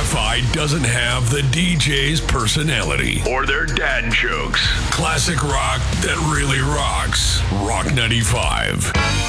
Hi-Fi doesn't have the DJ's personality or their dad jokes. Classic rock that really rocks. Rock 95.